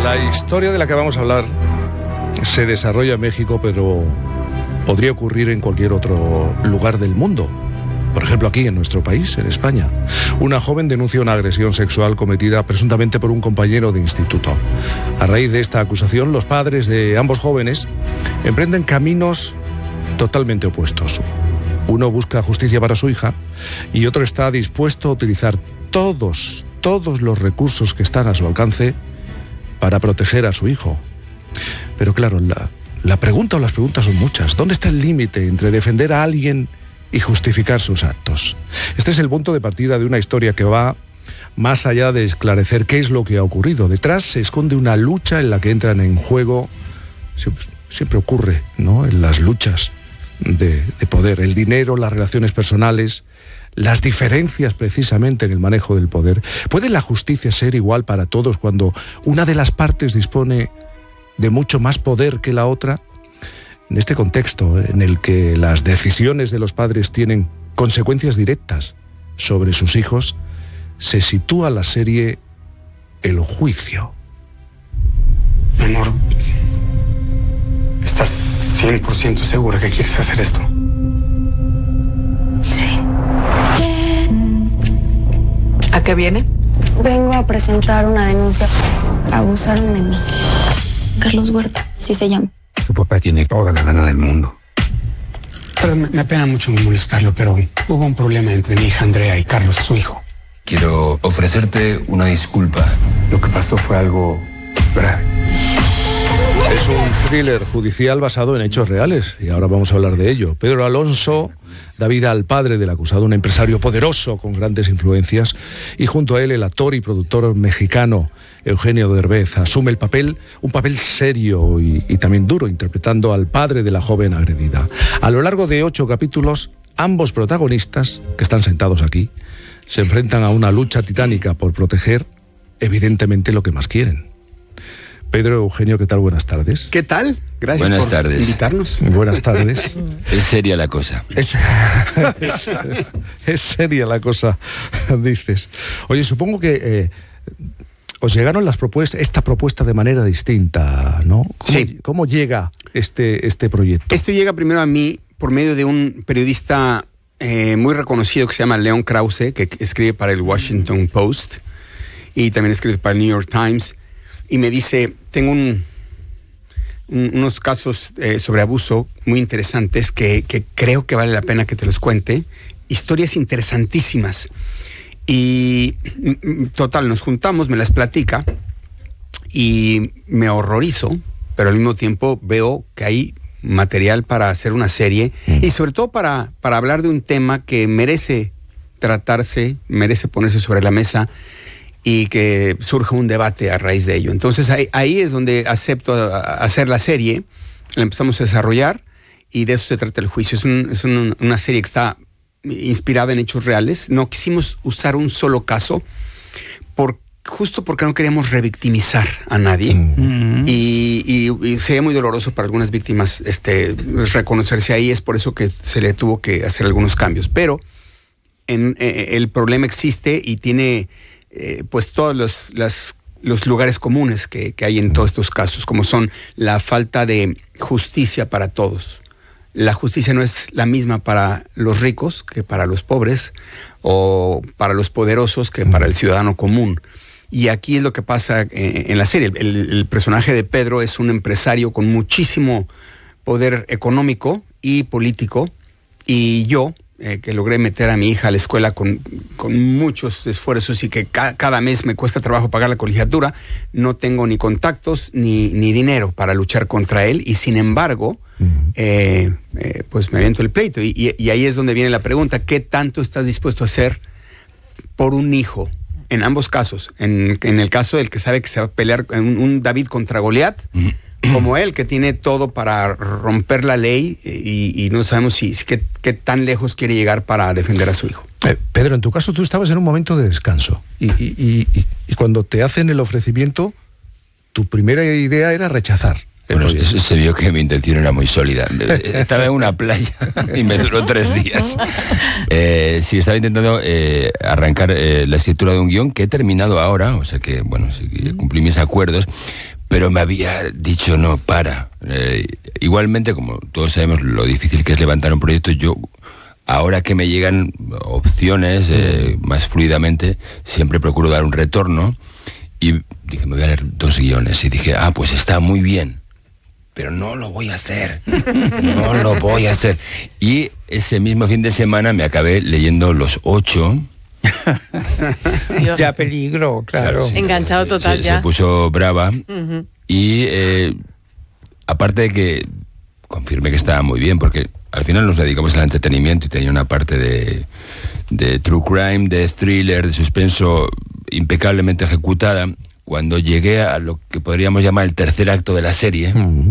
La historia de la que vamos a hablar se desarrolla en México, pero podría ocurrir en cualquier otro lugar del mundo. Por ejemplo, aquí en nuestro país, en España. Una joven denuncia una agresión sexual cometida presuntamente por un compañero de instituto. A raíz de esta acusación, los padres de ambos jóvenes emprenden caminos totalmente opuestos. Uno busca justicia para su hija y otro está dispuesto a utilizar todos los recursos que están a su alcance para proteger a su hijo. Pero claro, la pregunta o las preguntas son muchas. ¿Dónde está el límite entre defender a alguien y justificar sus actos? Este es el punto de partida de una historia que va más allá de esclarecer qué es lo que ha ocurrido. Detrás se esconde una lucha en la que entran en juego, siempre ocurre, ¿no?, en las luchas de poder, el dinero, las relaciones personales, las diferencias precisamente en el manejo del poder. ¿Puede la justicia ser igual para todos cuando una de las partes dispone de mucho más poder que la otra? En este contexto en el que las decisiones de los padres tienen consecuencias directas sobre sus hijos, se sitúa la serie El Juicio. Mi amor, ¿estás 100% segura que quieres hacer esto? Sí. ¿A qué viene? Vengo a presentar una denuncia. Abusaron de mí. Carlos Huerta, sí se llama. Su papá tiene toda la gana del mundo. Pero me apena mucho molestarlo, pero hubo un problema entre mi hija Andrea y Carlos, su hijo. Quiero ofrecerte una disculpa. Lo que pasó fue algo grave. Es un thriller judicial basado en hechos reales y ahora vamos a hablar de ello. Pedro Alonso da vida al padre del acusado, un empresario poderoso con grandes influencias, y junto a él el actor y productor mexicano Eugenio Derbez asume un papel serio y también duro, interpretando al padre de la joven agredida. A lo largo de 8 capítulos, ambos protagonistas, que están sentados aquí, se enfrentan a una lucha titánica por proteger, evidentemente, lo que más quieren. Pedro, Eugenio, ¿qué tal? Buenas tardes. ¿Qué tal? Gracias Buenas por tardes. invitarnos. Buenas tardes. Es seria la cosa. Es seria la cosa, dices. Oye, supongo que os llegaron esta propuesta de manera distinta, ¿no? Sí. ¿Cómo llega este proyecto? Este llega primero a mí por medio de un periodista muy reconocido que se llama Leon Krause, que escribe para el Washington Post y también escribe para el New York Times, y me dice: tengo unos casos sobre abuso muy interesantes que creo que vale la pena que te los cuente, historias interesantísimas. Y total, nos juntamos, me las platica y me horrorizo, pero al mismo tiempo veo que hay material para hacer una serie y sobre todo para hablar de un tema que merece tratarse, merece ponerse sobre la mesa y que surja un debate a raíz de ello. Entonces ahí es donde acepto hacer la serie, la empezamos a desarrollar y de eso se trata El Juicio. Es una serie que está inspirada en hechos reales. No quisimos usar un solo caso justo porque no queríamos revictimizar a nadie. Y sería muy doloroso para algunas víctimas reconocerse ahí. Es por eso que se le tuvo que hacer algunos cambios. Pero el problema existe y tiene pues todos los lugares comunes que hay en todos estos casos, como son la falta de justicia para todos. La justicia no es la misma para los ricos que para los pobres, o para los poderosos que para el ciudadano común. Y aquí es lo que pasa en la serie. El personaje de Pedro es un empresario con muchísimo poder económico y político, y yo, que logré meter a mi hija a la escuela con muchos esfuerzos y que cada mes me cuesta trabajo pagar la colegiatura, no tengo ni contactos ni dinero para luchar contra él, y sin embargo, pues me aviento el pleito. Y ahí es donde viene la pregunta: ¿qué tanto estás dispuesto a hacer por un hijo? En ambos casos. En el caso del que sabe que se va a pelear un David contra Goliat, como él, que tiene todo para romper la ley y no sabemos qué tan lejos quiere llegar para defender a su hijo. Pedro, en tu caso tú estabas en un momento de descanso y cuando te hacen el ofrecimiento, tu primera idea era rechazar Bueno, se vio que mi intención era muy sólida. Estaba en una playa y me duró 3 días. Sí, estaba intentando arrancar la escritura de un guión que he terminado ahora, o sea que, bueno, sí, cumplí mis acuerdos, pero me había dicho, no, para. Igualmente, como todos sabemos lo difícil que es levantar un proyecto, yo, ahora que me llegan opciones más fluidamente, siempre procuro dar un retorno. Y dije, me voy a leer 2 guiones. Y dije, pues está muy bien, pero no lo voy a hacer. No lo voy a hacer. Y ese mismo fin de semana me acabé leyendo los 8. Dios. Ya peligro, claro. Sí, enganchado total ya. Se puso brava. Y aparte de que confirmé que estaba muy bien, porque al final nos dedicamos al entretenimiento y tenía una parte de true crime, de thriller, de suspenso impecablemente ejecutada. Cuando llegué a lo que podríamos llamar el tercer acto de la serie,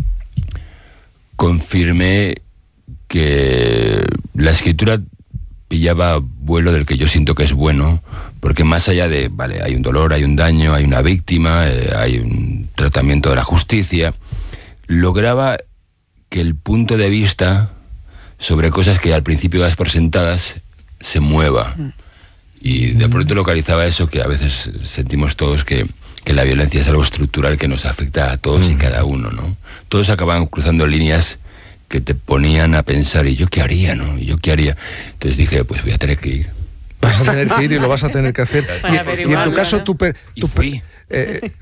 confirmé que la escritura pillaba vuelo del que yo siento que es bueno, porque más allá de, vale, hay un dolor, hay un daño, hay una víctima, hay un tratamiento de la justicia, lograba que el punto de vista sobre cosas que al principio das por sentadas se mueva. Y de pronto localizaba eso que a veces sentimos todos, que la violencia es algo estructural que nos afecta a todos y cada uno, ¿no? Todos acababan cruzando líneas que te ponían a pensar, ¿y yo qué haría, no? ¿Y yo qué haría? Entonces dije, pues voy a tener que ir. Vas a tener que ir y lo vas a tener que hacer. Y en tu caso, y fui.